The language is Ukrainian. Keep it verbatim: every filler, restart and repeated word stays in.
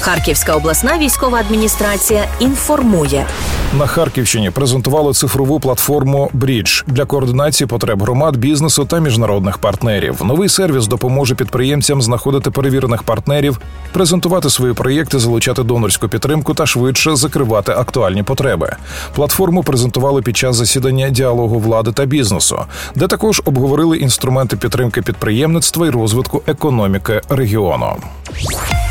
Харківська обласна військова адміністрація інформує. На Харківщині презентували цифрову платформу «Брідж» для координації потреб громад, бізнесу та міжнародних партнерів. Новий сервіс допоможе підприємцям знаходити перевірених партнерів, презентувати свої проєкти, залучати донорську підтримку та швидше закривати актуальні потреби. Платформу презентували під час засідання діалогу влади та бізнесу, де також обговорили інструменти підтримки підприємництва і розвитку економіки регіону.